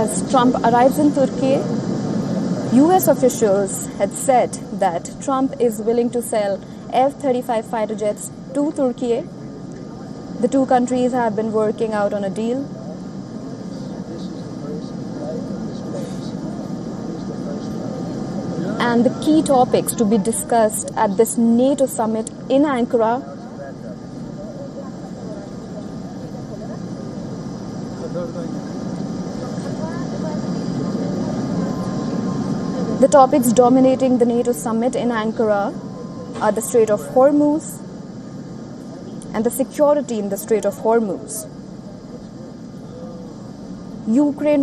As Trump arrives in Turkey, US officials had said that Trump is willing to sell F-35 fighter jets to Turkey. The two countries have been working out on a deal. And the key topics to be discussed at this NATO summit in Ankara The topics dominating the NATO summit in Ankara are the Strait of Hormuz and the security in the Strait of Hormuz. Ukraine